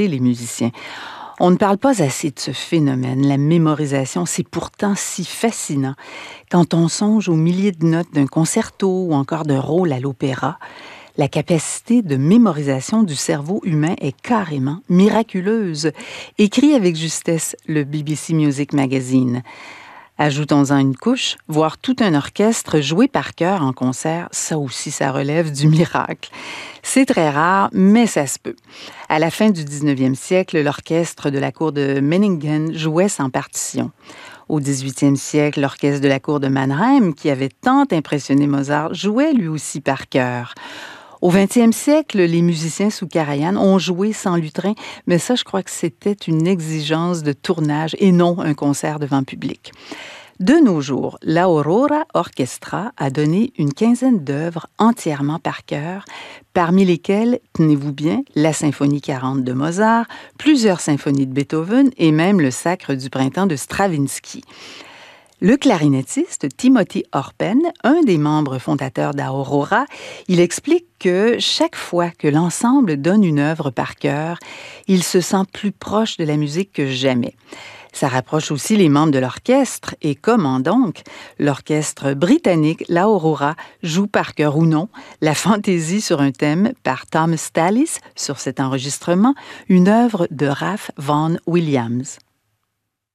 flatter les musiciens. On ne parle pas assez de ce phénomène. La mémorisation, c'est pourtant si fascinant. Quand on songe aux milliers de notes d'un concerto ou encore d'un rôle à l'opéra, la capacité de mémorisation du cerveau humain est carrément miraculeuse, écrit avec justesse le BBC Music Magazine. Ajoutons-en une couche, voir tout un orchestre jouer par cœur en concert, ça aussi, ça relève du miracle. C'est très rare, mais ça se peut. À la fin du 19e siècle, l'orchestre de la cour de Meiningen jouait sans partition. Au 18e siècle, l'orchestre de la cour de Mannheim, qui avait tant impressionné Mozart, jouait lui aussi par cœur. Au 20e siècle, les musiciens sous Karajan ont joué sans lutrin, mais ça, je crois que c'était une exigence de tournage et non un concert devant public. De nos jours, l'Aurora Orchestra a donné une quinzaine d'œuvres entièrement par cœur, parmi lesquelles, tenez-vous bien, la Symphonie 40 de Mozart, plusieurs symphonies de Beethoven et même le Sacre du printemps de Stravinsky. Le clarinettiste Timothy Orpen, un des membres fondateurs d'Aurora, il explique que chaque fois que l'ensemble donne une œuvre par cœur, il se sent plus proche de la musique que jamais. Ça rapproche aussi les membres de l'orchestre et comment donc? L'orchestre britannique, l'Aurora, joue par cœur ou non la fantaisie sur un thème par Thomas Tallis sur cet enregistrement, une œuvre de Ralph Vaughan Williams.